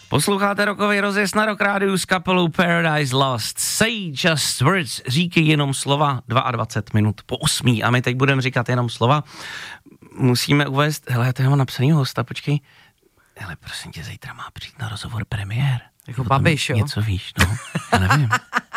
Posloucháte rokový rozjezd na Rock Rádiu s kapelou Paradise Lost. Say just words, říkej jenom slova, 22 minut po 8. A my teď budeme říkat jenom slova. Musíme uvést, hele, to je napsanýho hosta, počkej. Hele, prosím tě, zítra má přijít na rozhovor premiér. Jako Babiš, jo? Něco víš, no, já nevím.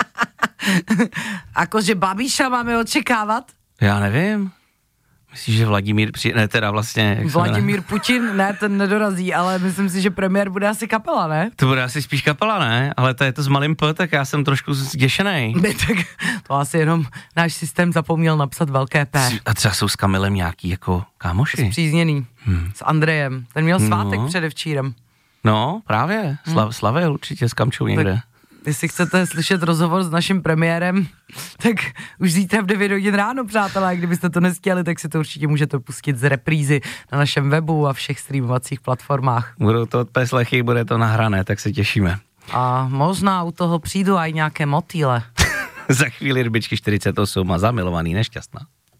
Akože Babiša máme očekávat? Já nevím. Myslíš, že Vladimír přijde, ne teda vlastně... Vladimír Putin, ne, ten nedorazí, ale myslím si, že premiér bude asi kapela, ne? To bude asi spíš kapela, ne? Ale to je to s malým P, tak já jsem trošku zděšenej. Tak to asi jenom náš systém zapomněl napsat velké P. A třeba jsou s Kamilem nějaký jako kámoši. Zpřízněný, s Andrejem. Ten měl svátek předevčírem. No, právě, slavil určitě s Kamčou někde. Tak, jestli chcete slyšet rozhovor s naším premiérem, tak už zítra v 9 hodin ráno, přátelé, kdybyste to nestihli, tak si to určitě můžete pustit z reprízy na našem webu a všech streamovacích platformách. Budou to odpeslechy, bude to nahrané, tak se těšíme. A možná u toho přijdu aj nějaké motýle. Za chvíli Rybičky 48 a zamilovaný nešťastná.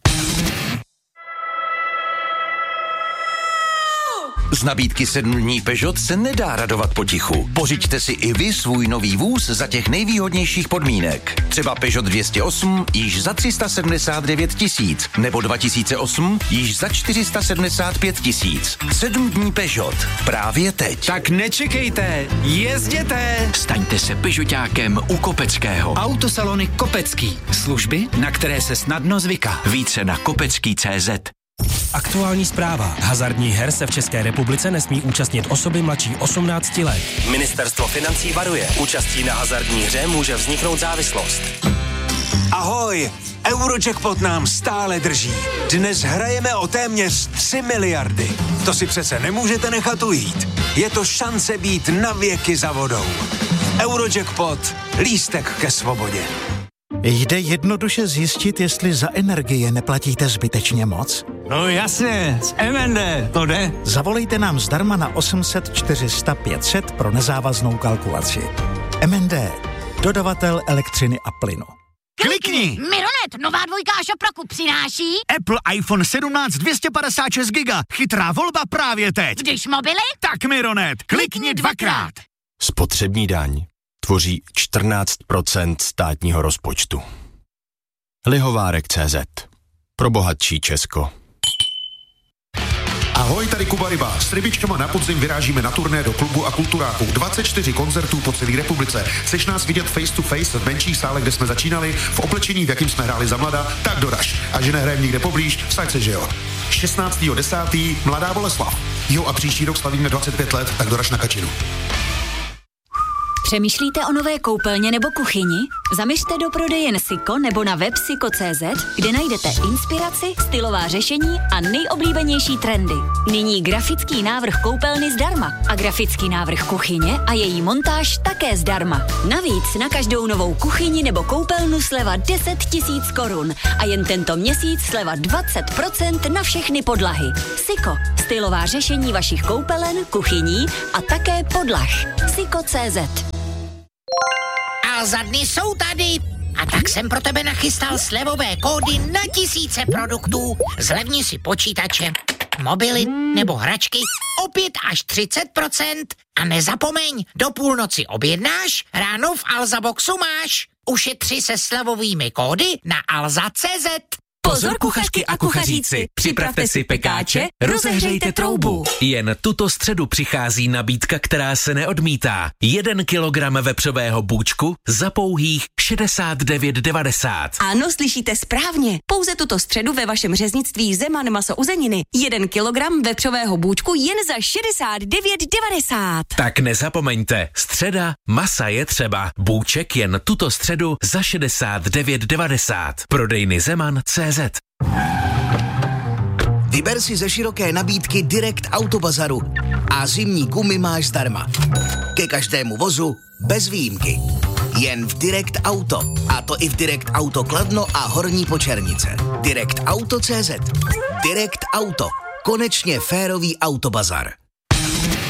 Z nabídky 7 dní Peugeot se nedá radovat potichu. Pořiďte si i vy svůj nový vůz za těch nejvýhodnějších podmínek. Třeba Peugeot 208 již za 379 000, nebo 2008 již za 475 000. 7 dní Peugeot. Právě teď. Tak nečekejte, jezděte! Staňte se Peugeotákem u Kopeckého. Autosalony Kopecký. Služby, na které se snadno zvyká. Více na kopecký.cz. Aktuální zpráva. Hazardních her se v České republice nesmí účastnit osoby mladší 18 let. Ministerstvo financí varuje. Účastí na hazardní hře může vzniknout závislost. Ahoj, Eurojackpot nám stále drží. Dnes hrajeme o téměř 3 miliardy. To si přece nemůžete nechat ujít. Je to šance být na věky za vodou. Eurojackpot, lístek ke svobodě. Jde jednoduše zjistit, jestli za energie neplatíte zbytečně moc? No jasně, z MND, to jde. Zavolejte nám zdarma na 800 400 500 pro nezávaznou kalkulaci. MND, dodavatel elektřiny a plynu. Klikni! Mironet, nová dvojka Šoproku přináší Apple iPhone 17 256 GB. Chytrá volba právě teď. Když mobily? Tak Mironet, klikni dvakrát. Spotřební daň tvoří 14% státního rozpočtu. Lihovárek.cz. Pro bohatší Česko. Ahoj, tady Kuba Ryba. S Rybičkama na podzim vyrážíme na turné do klubu a kulturáku. 24 koncertů po celé republice. Chceš nás vidět face to face v menších sálech, kde jsme začínali, v oblečení, v jakým jsme hráli za mlada, tak doraž. A že nehrajeme nikde poblíž, vsaď se, že jo. 16.10. Mladá Boleslav. Jo, a příští rok slavíme 25 let, tak doraž na Kačinu. Přemýšlíte o nové koupelně nebo kuchyni? Zaměřte do prodejen Siko nebo na web siko.cz, kde najdete inspiraci, stylová řešení a nejoblíbenější trendy. Nyní grafický návrh koupelny zdarma a grafický návrh kuchyně a její montáž také zdarma. Navíc na každou novou kuchyni nebo koupelnu sleva 10 000 korun a jen tento měsíc sleva 20% na všechny podlahy. Siko, stylová řešení vašich koupelen, kuchyní a také podlah. Siko.cz. A za dny jsou tady. A tak jsem pro tebe nachystal slevové kódy na tisíce produktů. Zlevni si počítače, mobily nebo hračky o 5 až 30%. A nezapomeň, do půlnoci objednáš, ráno v Alza Boxu máš. Ušetři se slevovými kódy na alza.cz. Pozor kuchařky a kuchaříci, připravte si pekáče, rozehřejte troubu. Jen tuto středu přichází nabídka, která se neodmítá. 1 kilogram vepřového bůčku za pouhých 69,90. Ano, slyšíte správně. Pouze tuto středu ve vašem řeznictví Zeman maso uzeniny. 1 kilogram vepřového bůčku jen za 69,90. Tak nezapomeňte, středa, masa je třeba. Bůček jen tuto středu za 69,90. Prodejny Zeman.cz. Vyber si ze široké nabídky Direct Autobazaru a zimní gumy máš zdarma. Ke každému vozu bez výjimky. Jen v Direct Auto. A to i v Direct Auto Kladno a Horní Počernice. Direct Auto.cz. Direct Auto. Konečně férový autobazar.